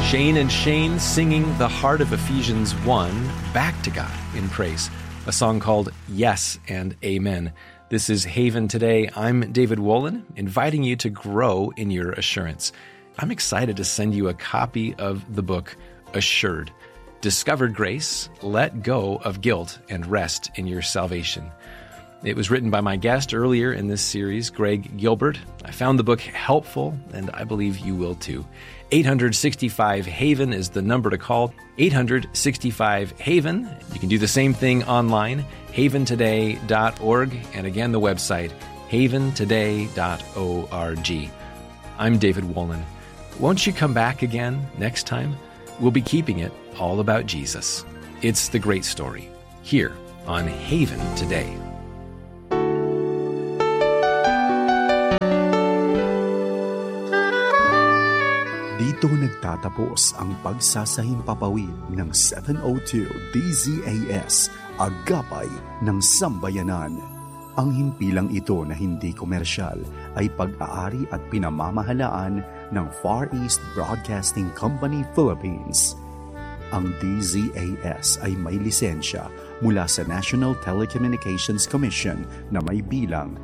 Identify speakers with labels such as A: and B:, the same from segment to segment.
A: Shane and Shane singing the heart of Ephesians 1 back to God in praise. A song called Yes and Amen. This is Haven Today. I'm David Wolin, inviting you to grow in your assurance. I'm excited to send you a copy of the book, Assured. Discovered Grace, Let Go of Guilt, and Rest in Your Salvation. It was written by my guest earlier in this series, Greg Gilbert. I found the book helpful, and I believe you will too. 865-HAVEN is the number to call. 865-HAVEN. You can do the same thing online, haventoday.org, and again, the website, haventoday.org. I'm David Wolin. Won't you come back again next time? We'll be keeping it all about Jesus. It's the great story, here on Haven Today.
B: Dito nagtatapos ang pagsasahimpapawid ng 702 DZAS, Agapay ng Sambayanan. Ang himpilang ito na hindi komersyal ay pag-aari at pinamamahalaan ng Far East Broadcasting Company Philippines. Ang DZAS ay may lisensya mula sa National Telecommunications Commission na may bilang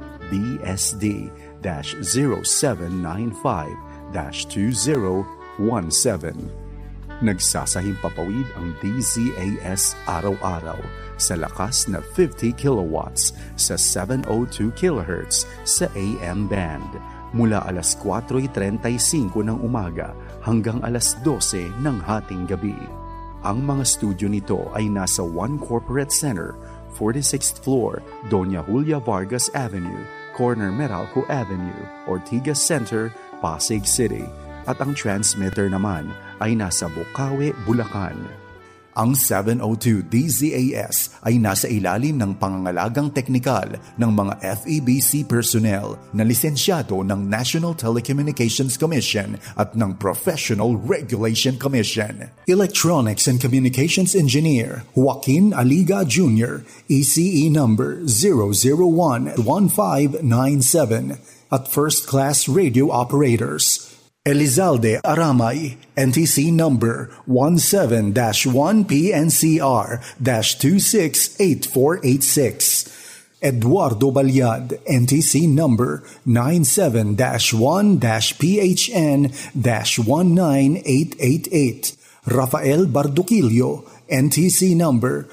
B: BSD-0795-2017. Nagsasahimpapawid ang DZAS araw-araw sa lakas na 50 kilowatts sa 702 kHz sa AM band mula alas 4:35 ng umaga hanggang alas 12 ng hating gabi. Ang mga studio nito ay nasa One Corporate Center, 46th floor, Doña Julia Vargas Avenue, corner Meralco Avenue, Ortigas Center, Pasig City. At ang transmitter naman ay nasa Bukawi, Bulacan. Ang 702 DZAS ay nasa ilalim ng pangangalagang teknikal ng mga FEBC personnel na lisensyado ng National Telecommunications Commission at ng Professional Regulation Commission. Electronics and Communications Engineer Joaquin Aliga Jr., ECE number 0011597 at First Class Radio Operators Elizalde Aramay, NTC number 17-1PNCR-268486. Eduardo Balyad, NTC number 97-1-PHN-19888. Rafael Barduquillo, NTC number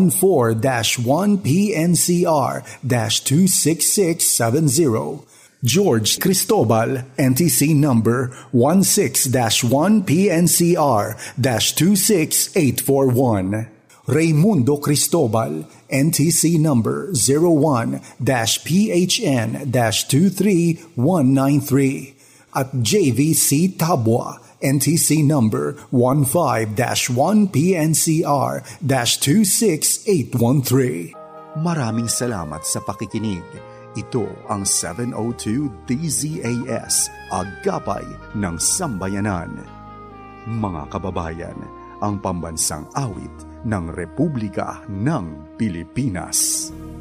B: 14-1PNCR-26670. George Cristobal, NTC number 16-1PNCR-26841. Raymundo Cristobal, NTC number 01-PHN-23193. At JVC Tabwa, NTC number 15-1PNCR-26813. Maraming salamat sa pakikinig. Ito ang 702 DZAS, Agapay ng Sambayanan. Mga kababayan, ang pambansang awit ng Republika ng Pilipinas.